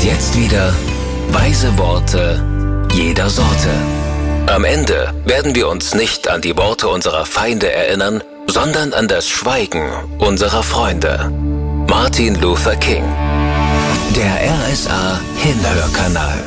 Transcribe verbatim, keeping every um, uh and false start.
Und jetzt wieder weise Worte jeder Sorte. Am Ende werden wir uns nicht an die Worte unserer Feinde erinnern, sondern an das Schweigen unserer Freunde. Martin Luther King. Der R S A Hinhörkanal.